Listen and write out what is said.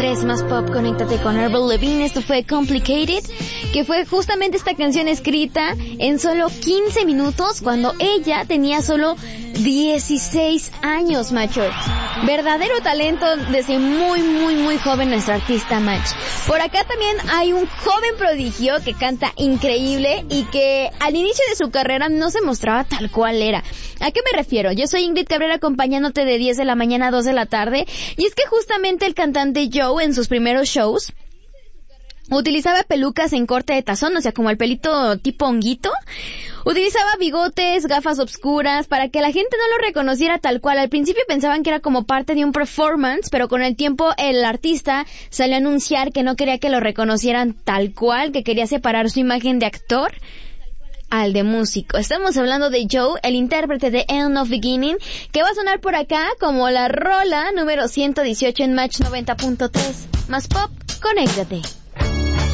100.3 más pop, conéctate con Avril Lavigne. Esto fue Complicated, que fue justamente esta canción escrita en solo 15 minutos cuando ella tenía solo 16 años, macho. Verdadero talento desde muy joven nuestra artista Match. Por acá también hay un joven prodigio que canta increíble y que al inicio de su carrera no se mostraba tal cual era. ¿A qué me refiero? Yo soy Ingrid Cabrera acompañándote de 10 de la mañana a 2 de la tarde, y es que justamente el cantante Joe en sus primeros shows utilizaba pelucas en corte de tazón, o sea, como el pelito tipo honguito. Utilizaba bigotes, gafas obscuras, para que la gente no lo reconociera tal cual. Al principio pensaban que era como parte de un performance, pero con el tiempo el artista salió a anunciar que no quería que lo reconocieran tal cual, que quería separar su imagen de actor al de músico. Estamos hablando de Joe, el intérprete de End of Beginning, que va a sonar por acá como la rola número 118 en Match 90.3. Más pop, conéctate.